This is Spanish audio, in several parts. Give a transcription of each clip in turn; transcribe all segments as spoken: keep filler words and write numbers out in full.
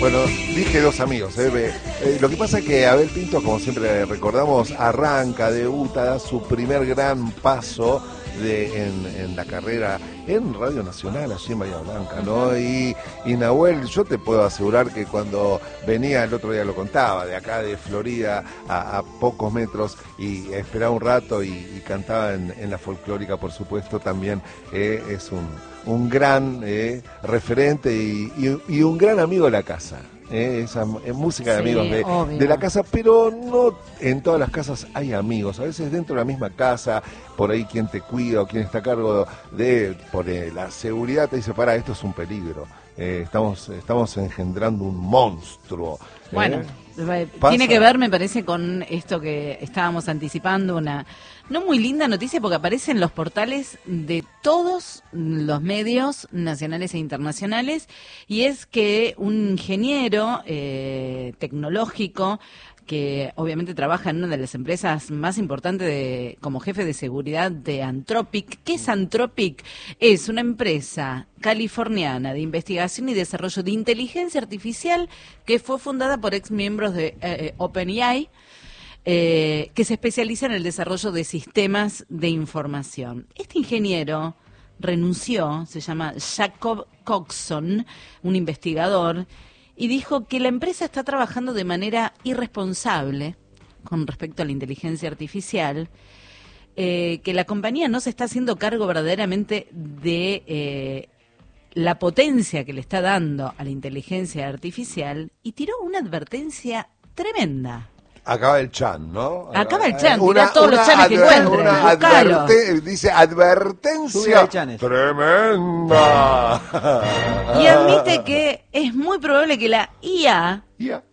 Bueno, dije dos amigos. ¿eh? Eh, lo que pasa es que Abel Pintos, como siempre recordamos, arranca, debuta, da su primer gran paso de, en, en la carrera en Radio Nacional, allí en Bahía Blanca, ¿no? Y, y Nahuel, yo te puedo asegurar que cuando venía, el otro día lo contaba, de acá de Florida a, a pocos metros y esperaba un rato y, y cantaba en, en la folclórica, por supuesto, también eh, es un... un gran eh, referente y, y, y un gran amigo de la casa. Eh, esa eh, música de Sí, amigos de, de la casa, pero no en todas las casas hay amigos. A veces dentro de la misma casa, por ahí quien te cuida o quien está a cargo de por eh, la seguridad te dice, para, esto es un peligro. Eh, estamos, estamos engendrando un monstruo. Bueno, ¿eh? tiene que ver, me parece, con esto que estábamos anticipando, una no muy linda noticia porque aparece en los portales de todos los medios nacionales e internacionales, y es que un ingeniero eh, tecnológico que obviamente trabaja en una de las empresas más importantes de, como jefe de seguridad de Anthropic. ¿Qué es Anthropic? Es una empresa californiana de investigación y desarrollo de inteligencia artificial que fue fundada por ex miembros de eh, OpenAI, eh, que se especializa en el desarrollo de sistemas de información. Este ingeniero renunció, se llama Jacob Coxon, un investigador, y dijo que la empresa está trabajando de manera irresponsable con respecto a la inteligencia artificial, eh, que la compañía no se está haciendo cargo verdaderamente de eh, la potencia que le está dando a la inteligencia artificial, y tiró una advertencia tremenda. Acaba el chan, ¿no? Acaba el chan, una, tira todos los chanes que encuentre, una adverte, dice advertencia tremenda. Y admite que es muy probable que la I A yeah.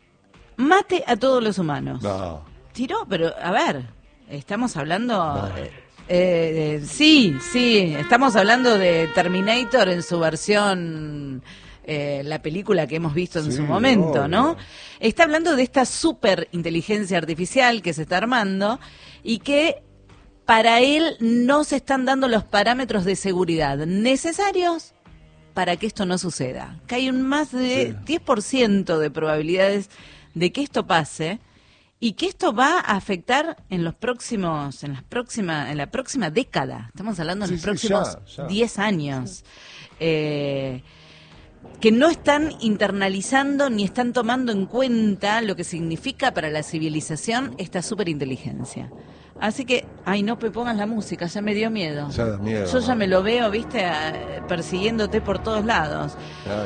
mate a todos los humanos. No. Tiró, pero a ver, estamos hablando... No. Eh, eh, sí, sí, estamos hablando de Terminator en su versión... Eh, la película que hemos visto en sí, su momento, obvio. ¿no? Está hablando de esta super inteligencia artificial que se está armando y que para él no se están dando los parámetros de seguridad necesarios para que esto no suceda. Que hay un más de sí. diez por ciento de probabilidades de que esto pase y que esto va a afectar en los próximos, en las próximas, en la próxima década. Estamos hablando en sí, los sí, próximos ya, ya. diez años. Sí. Eh, que no están internalizando ni están tomando en cuenta lo que significa para la civilización esta superinteligencia. Así que, ay, no me pongas la música, ya me dio miedo. Ya da miedo. Yo ya me lo veo, viste, a, persiguiéndote por todos lados.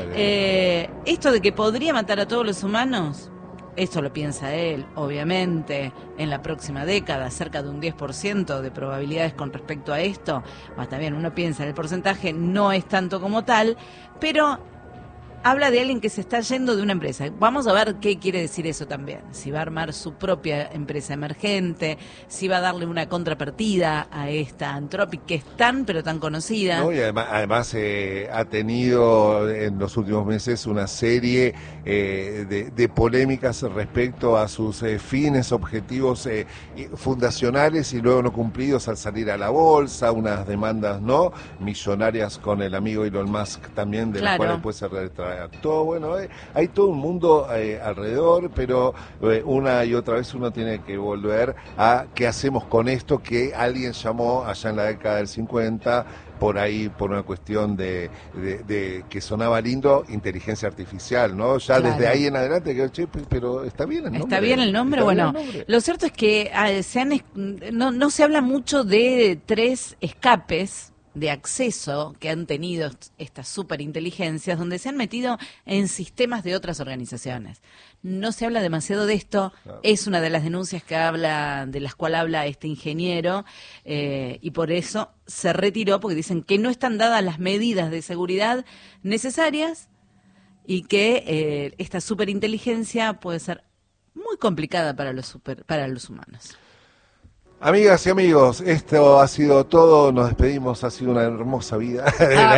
Eh, esto de que podría matar a todos los humanos, esto lo piensa él, obviamente, en la próxima década, cerca de un diez por ciento de probabilidades con respecto a esto. Bueno, está bien, uno piensa, el porcentaje no es tanto como tal, pero... habla de alguien que se está yendo de una empresa. Vamos a ver qué quiere decir eso también. Si va a armar su propia empresa emergente, si va a darle una contrapartida a esta Anthropic que es tan pero tan conocida. No, y además, además eh, ha tenido en los últimos meses una serie eh, de, de polémicas respecto a sus eh, fines, objetivos eh, fundacionales y luego no cumplidos al salir a la bolsa, unas demandas no millonarias con el amigo Elon Musk también, de claro. las cuales después se retractó. Bueno, eh, hay todo un mundo eh, alrededor, pero eh, una y otra vez uno tiene que volver a qué hacemos con esto que alguien llamó allá en la década del cincuenta, por ahí, por una cuestión de, de, de que sonaba lindo, inteligencia artificial, ¿no? Ya claro. desde ahí en adelante, que, che, pero está bien el nombre. Está bien el nombre, bueno, el nombre. Lo cierto es que ah, se han, no, no se habla mucho de tres escapes de acceso que han tenido estas superinteligencias, donde se han metido en sistemas de otras organizaciones. No se habla demasiado de esto, claro. Es una de las denuncias que habla, de las cuales habla este ingeniero, eh, y por eso se retiró, porque dicen que no están dadas las medidas de seguridad necesarias y que eh, esta superinteligencia puede ser muy complicada para los super, para los humanos. Amigas y amigos, esto ha sido todo, nos despedimos, ha sido una hermosa vida. Ah,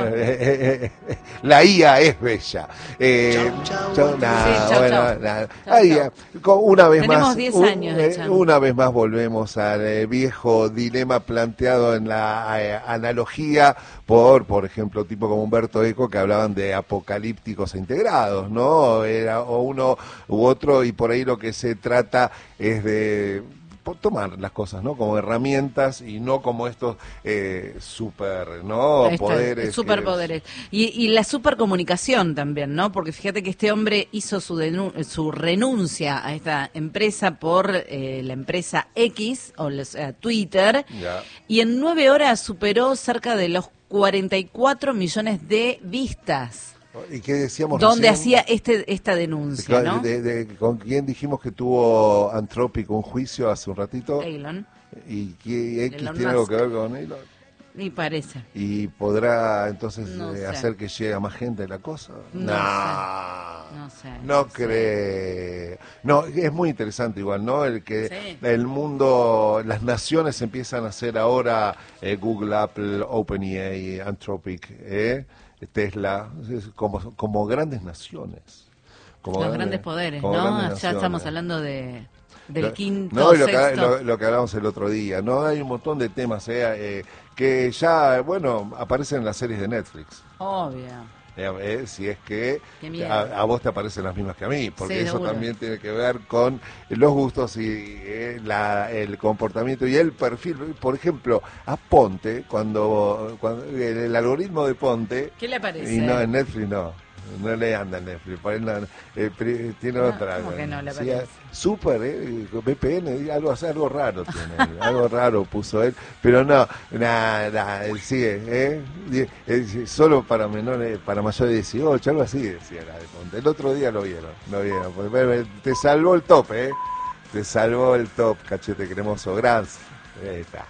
bueno. La I A es bella. Eh, Chau, chau. chau, nah, Sí, chau, bueno, chau. nah. Chau, Ahí, chau. con- una vez Tenemos más, diez un- años de eh, Chan. una vez más volvemos al eh, viejo dilema planteado en la eh, analogía por, por ejemplo, tipo como Humberto Eco, que hablaban de apocalípticos e integrados, ¿no? Era o uno u otro, y por ahí lo que se trata es de por tomar las cosas, ¿no? Como herramientas y no como estos eh, super, ¿no? Ahí está, Poderes. superpoderes. Y, y la supercomunicación también, ¿no? Porque fíjate que este hombre hizo su, denu- su renuncia a esta empresa por eh, la empresa X, o sea, Twitter, Ya. y en nueve horas superó cerca de los cuarenta y cuatro millones de vistas. ¿Y qué decíamos Donde recién? hacía este esta denuncia, ¿no? De- de- de- ¿Con quién dijimos que tuvo Anthropic un juicio hace un ratito? Elon, ¿Y que X Elon tiene algo Musk. que ver con Elon? y parece. ¿Y podrá entonces No eh, sé. hacer que llegue a más gente la cosa? No Nah. No sé. No sé. creo. No, es muy interesante igual, ¿no? El que Sí. el mundo, las naciones empiezan a hacer ahora eh, Google, Apple, OpenAI, Anthropic, eh, Tesla, es como, como grandes naciones. Como Los grandes poderes, como ¿no? grandes Ya naciones. estamos hablando de del Lo- quinto, no, y lo, que, sexto. lo, lo que hablábamos el otro día, ¿no? Hay un montón de temas eh, eh, que ya, bueno, aparecen en las series de Netflix. Obvio. Eh, eh, si es que Qué miedo. a, a vos te aparecen las mismas que a mí, porque Sí, eso seguro. también tiene que ver con los gustos y eh, la, el comportamiento y el perfil. Por ejemplo, a Ponte, cuando, cuando el, el algoritmo de Ponte, ¿Qué le parece? y no, en Netflix no. No le anda en Netflix, por ahí no, eh, pri- tiene No, otra. ¿cómo que no le Sí, parece? Súper, eh, V P N, algo, algo raro tiene, algo raro puso él, pero no, nada, nada, él sigue, ¿eh? Die- eh, solo para menores, para mayores de dieciocho, algo así decía la de Ponte. El otro día lo vieron, lo vieron, porque, bueno, te salvó el top, ¿eh? Te salvó el top, cachete cremoso, gracias. Ahí está.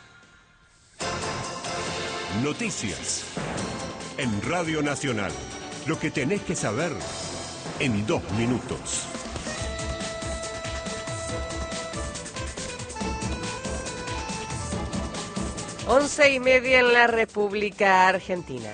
Noticias en Radio Nacional. Lo que tenés que saber en dos minutos. Once y media en la República Argentina.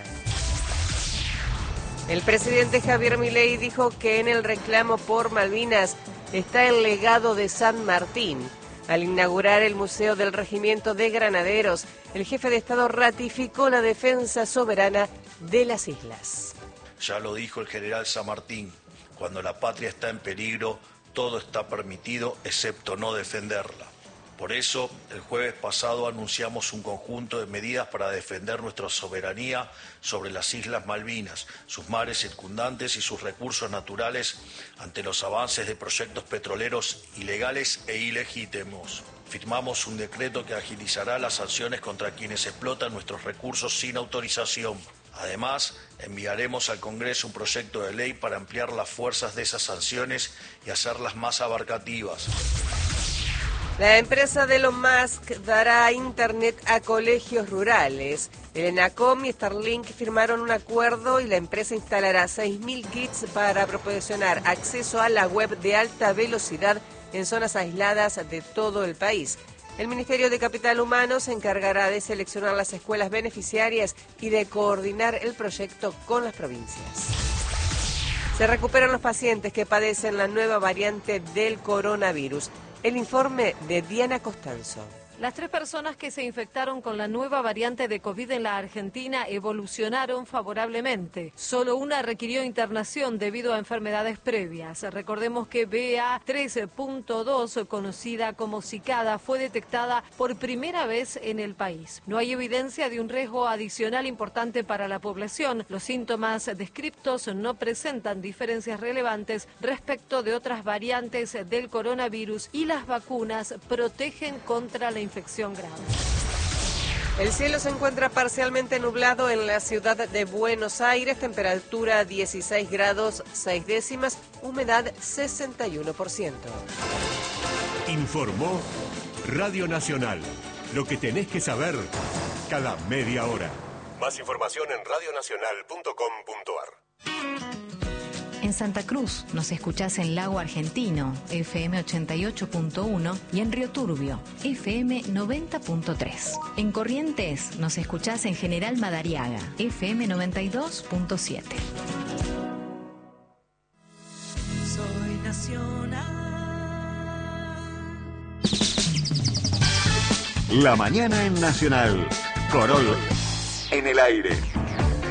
El presidente Javier Milei dijo que en el reclamo por Malvinas está el legado de San Martín. Al inaugurar el Museo del Regimiento de Granaderos, el jefe de Estado ratificó la defensa soberana de las islas. Ya lo dijo el general San Martín, cuando la patria está en peligro, todo está permitido excepto no defenderla. Por eso, el jueves pasado anunciamos un conjunto de medidas para defender nuestra soberanía sobre las Islas Malvinas, sus mares circundantes y sus recursos naturales ante los avances de proyectos petroleros ilegales e ilegítimos. Firmamos un decreto que agilizará las sanciones contra quienes explotan nuestros recursos sin autorización. Además, enviaremos al Congreso un proyecto de ley para ampliar las fuerzas de esas sanciones y hacerlas más abarcativas. La empresa de Elon Musk dará internet a colegios rurales. El ENACOM y Starlink firmaron un acuerdo y la empresa instalará seis mil kits para proporcionar acceso a la web de alta velocidad en zonas aisladas de todo el país. El Ministerio de Capital Humano se encargará de seleccionar las escuelas beneficiarias y de coordinar el proyecto con las provincias. Se recuperan los pacientes que padecen la nueva variante del coronavirus. El informe de Diana Costanzo. Las tres personas que se infectaron con la nueva variante de COVID en la Argentina evolucionaron favorablemente. Solo una requirió internación debido a enfermedades previas. Recordemos que B A tres punto dos, conocida como Zika, fue detectada por primera vez en el país. No hay evidencia de un riesgo adicional importante para la población. Los síntomas descriptos no presentan diferencias relevantes respecto de otras variantes del coronavirus y las vacunas protegen contra la infección grave. El cielo se encuentra parcialmente nublado en la ciudad de Buenos Aires, temperatura dieciséis grados seis décimas, humedad sesenta y uno por ciento. Informó Radio Nacional. Lo que tenés que saber cada media hora. Más información en radionacional punto com punto ar. En En Santa Cruz nos escuchás en Lago Argentino, F M ochenta y ocho punto uno, y en Río Turbio, F M noventa punto tres. En Corrientes nos escuchás en General Madariaga, F M noventa y dos punto siete. Soy nacional. La mañana en Nacional. Corol en el aire.